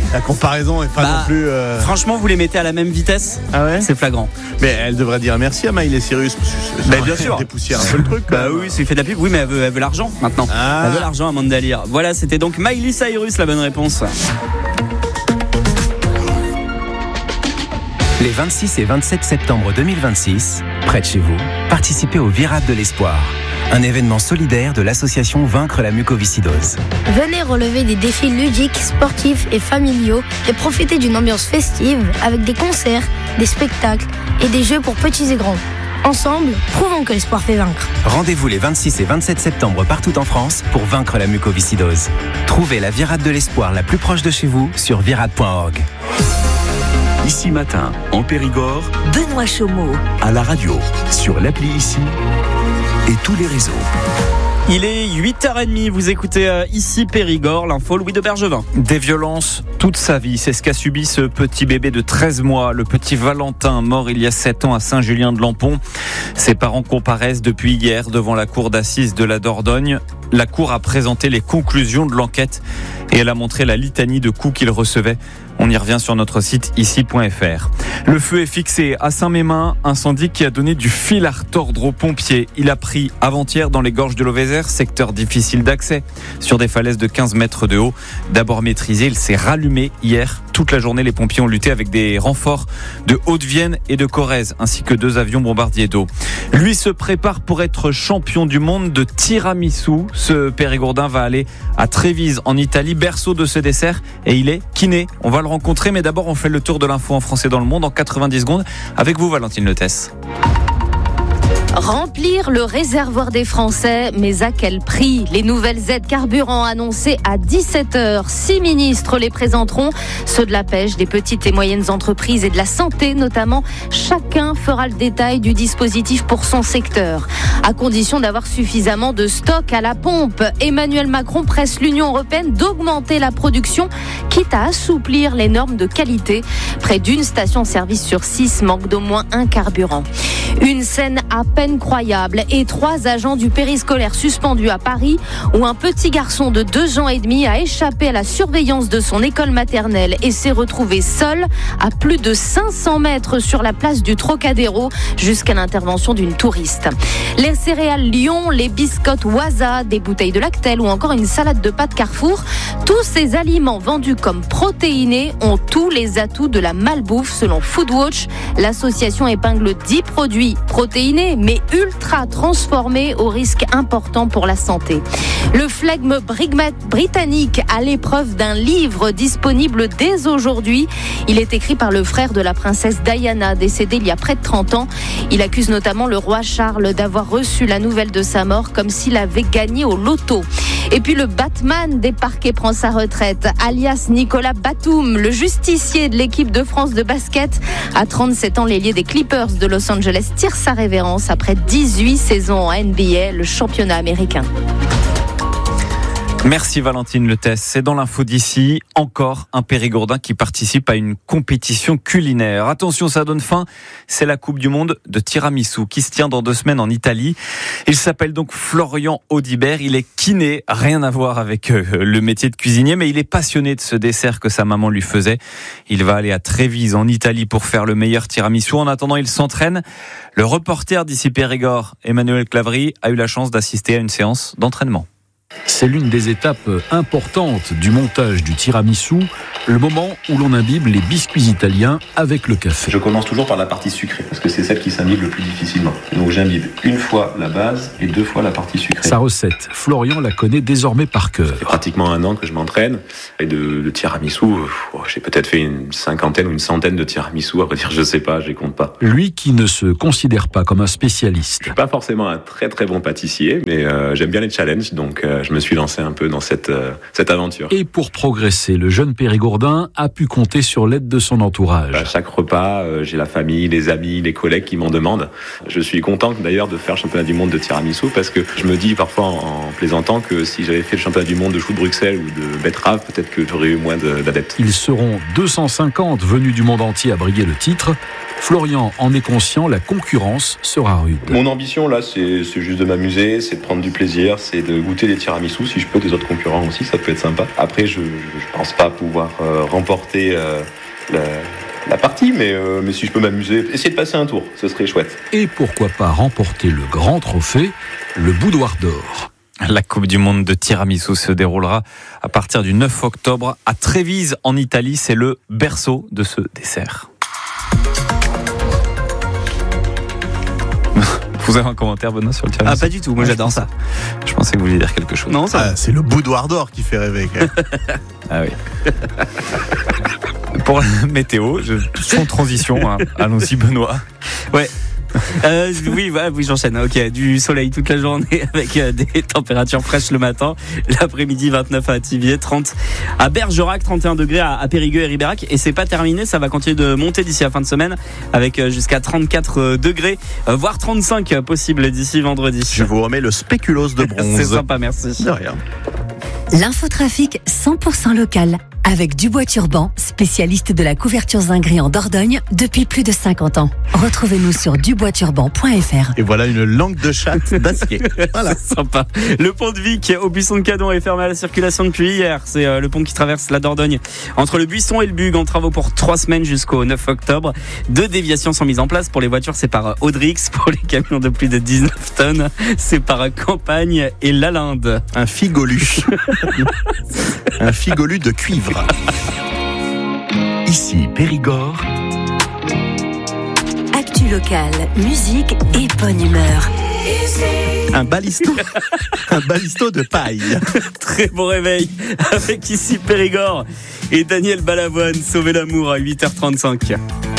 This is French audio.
La comparaison est pas non plus. Franchement, vous les mettez à la même vitesse. Ah ouais. C'est flagrant. Mais elle devrait dire merci à Miley Cyrus. Bien sûr. Dépoussière un peu le truc. Oui, c'est fait de la pub. Oui, mais elle veut l'argent maintenant. Elle veut l'argent, Amanda Lear. Voilà, c'était donc Miley Cyrus, la bonne réponse. Les 26 et 27 septembre 2026, près de chez vous, participez au Virade de l'Espoir, un événement solidaire de l'association Vaincre la mucoviscidose. Venez relever des défis ludiques, sportifs et familiaux et profiter d'une ambiance festive avec des concerts, des spectacles et des jeux pour petits et grands. Ensemble, prouvons que l'espoir fait vaincre. Rendez-vous les 26 et 27 septembre partout en France pour vaincre la mucoviscidose. Trouvez la Virade de l'Espoir la plus proche de chez vous sur virade.org. Ici Matin, en Périgord, Benoît Chaumeau. à la radio, sur l'appli Ici et tous les réseaux. Il est 8h30, vous écoutez ici Périgord, l'info Louis de Bergevin. Des violences toute sa vie, c'est ce qu'a subi ce petit bébé de 13 mois, le petit Valentin, mort il y a 7 ans à Saint-Julien-de-Lampont. Ses parents comparaissent depuis hier devant la cour d'assises de la Dordogne. La cour a présenté les conclusions de l'enquête et elle a montré la litanie de coups qu'il recevait. On y revient sur notre site ici.fr. Le feu est fixé à Saint-Mémin, incendie qui a donné du fil à retordre aux pompiers. Il a pris avant-hier dans les gorges de l'Auvézère, secteur difficile d'accès, sur des falaises de 15 mètres de haut. D'abord maîtrisé, il s'est rallumé hier. Toute la journée, les pompiers ont lutté avec des renforts de Haute-Vienne et de Corrèze, ainsi que 2 avions bombardiers d'eau. Lui se prépare pour être champion du monde de tiramisu. Ce Périgourdin va aller à Trévise, en Italie, berceau de ce dessert, et il est kiné. On va le rencontrer, mais d'abord on fait le tour de l'info en français dans le monde en 90 secondes avec vous, Valentine Letès. Remplir le réservoir des Français, mais à quel prix ? Les nouvelles aides carburant annoncées à 17h. 6 ministres les présenteront, ceux de la pêche, des petites et moyennes entreprises et de la santé notamment. Chacun fera le détail du dispositif pour son secteur, à condition d'avoir suffisamment de stock à la pompe. Emmanuel Macron presse l'Union européenne d'augmenter la production, quitte à assouplir les normes de qualité. Près d'une station-service sur 6 manque d'au moins un carburant. Une scène à peine croyable et 3 agents du périscolaire suspendus à Paris, où un petit garçon de 2 ans et demi a échappé à la surveillance de son école maternelle et s'est retrouvé seul à plus de 500 mètres sur la place du Trocadéro jusqu'à l'intervention d'une touriste. Les céréales Lion, les biscottes Waza, des bouteilles de Lactel ou encore une salade de pâtes Carrefour, tous ces aliments vendus comme protéinés ont tous les atouts de la malbouffe selon Foodwatch. L'association épingle 10 produits protéinés mais ultra transformés au risque important pour la santé. Le flegme britannique à l'épreuve d'un livre disponible dès aujourd'hui. Il est écrit par le frère de la princesse Diana, décédée il y a près de 30 ans. Il accuse notamment le roi Charles d'avoir reçu la nouvelle de sa mort comme s'il avait gagné au loto. Et puis le Batman des parquets prend sa retraite, alias Nicolas Batum, le justicier de l'équipe de France de basket. À 37 ans, l'ailier des Clippers de Los Angeles tire sa révérence après 18 saisons en NBA, le championnat américain. Merci Valentine Letès. C'est dans l'info d'ici, encore un Périgourdin qui participe à une compétition culinaire. Attention, ça donne faim. C'est la Coupe du Monde de tiramisu qui se tient dans 2 semaines en Italie. Il s'appelle donc Florian Audibert. Il est kiné, rien à voir avec le métier de cuisinier, mais il est passionné de ce dessert que sa maman lui faisait. Il va aller à Trévise en Italie pour faire le meilleur tiramisu. En attendant, il s'entraîne. Le reporter d'ici Périgord, Emmanuel Clavry, a eu la chance d'assister à une séance d'entraînement. C'est l'une des étapes importantes du montage du tiramisu, le moment où l'on imbibe les biscuits italiens avec le café. Je commence toujours par la partie sucrée, parce que c'est celle qui s'imbibe le plus difficilement. Donc j'imbibe 1 fois la base et 2 fois la partie sucrée. Sa recette, Florian la connaît désormais par cœur. C'est pratiquement 1 an que je m'entraîne. Et de tiramisu, j'ai peut-être fait une 50aine ou une centaine de tiramisu, à vrai dire, je sais pas, je les compte pas. Lui qui ne se considère pas comme un spécialiste. Je suis pas forcément un très très bon pâtissier, mais j'aime bien les challenges, donc je me suis lancé un peu dans cette aventure. Et pour progresser, le jeune Périgourdin a pu compter sur l'aide de son entourage. À chaque repas, j'ai la famille, les amis, les collègues qui m'en demandent. Je suis content d'ailleurs de faire le championnat du monde de tiramisu parce que je me dis parfois en plaisantant que si j'avais fait le championnat du monde de chou de Bruxelles ou de betterave, peut-être que j'aurais eu moins d'adeptes. Ils seront 250 venus du monde entier à briguer le titre. Florian en est conscient, la concurrence sera rude. Mon ambition là, c'est juste de m'amuser, c'est de prendre du plaisir, c'est de goûter des tiramisus, si je peux, des autres concurrents aussi, ça peut être sympa. Après, je pense pas pouvoir remporter la partie, mais si je peux m'amuser, essayer de passer un tour, ce serait chouette. Et pourquoi pas remporter le grand trophée, le boudoir d'or. La Coupe du Monde de tiramisu se déroulera à partir du 9 octobre à Trévise en Italie. C'est le berceau de ce dessert. Vous avez un commentaire, Benoît, sur le tiramisu? Ah, pas du tout, moi j'adore ça. Je pensais que vous vouliez dire quelque chose. Non, ça. C'est le boudoir d'or qui fait rêver. Ah oui. Pour la météo, sans transition, hein. Allons-y, Benoît. Ouais. Oui, j'enchaîne. Ok, du soleil toute la journée avec des températures fraîches le matin. L'après-midi, 29 à Thiviers, 30 à Bergerac, 31 degrés à Périgueux et Ribérac. Et c'est pas terminé, ça va continuer de monter d'ici la fin de semaine avec jusqu'à 34 degrés, voire 35 possible d'ici vendredi. Je vous remets le spéculoos de bronze. C'est sympa, merci. De rien. L'infotrafic 100% local avec Dubois Turban, spécialiste de la couverture zinguée en Dordogne depuis plus de 50 ans. Retrouvez-nous sur duboisturban.fr. Et voilà une langue de chatte d'acier. Voilà. C'est sympa. Le pont de Vic au Buisson de Cadon est fermé à la circulation depuis hier. C'est le pont qui traverse la Dordogne entre le Buisson et le Bug, en travaux pour 3 semaines jusqu'au 9 octobre. 2 déviations sont mises en place. Pour les voitures, c'est par Audrix. Pour les camions de plus de 19 tonnes, c'est par Campagne et Lalinde. Un figolu. Un figolu de cuivre. Ici Périgord. Actu locale, musique et bonne humeur. Un balisto. Un balisto de paille. Très bon réveil avec ici Périgord et Daniel Balavoine, Sauver l'amour à 8h35.